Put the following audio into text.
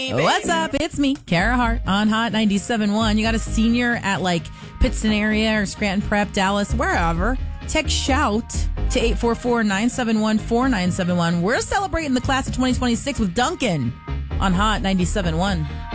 baby. What's up? It's me, Kara Hart on Hot 97.1. You got a senior at like Pittston area or Scranton Prep, Dallas, wherever. Text SHOUT to 844-971-4971. We're celebrating the class of 2026 with Duncan on Hot 97.1.